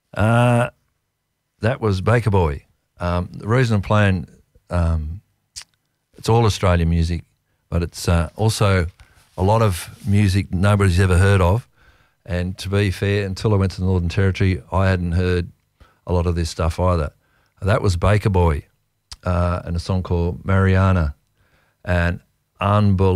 That was Baker Boy. The reason I'm playing, it's all Australian music, but it's also a lot of music nobody's ever heard of. And to be fair, until I went to the Northern Territory, I hadn't heard a lot of this stuff either. That was Baker Boy and a song called Mariana. And unbelievable.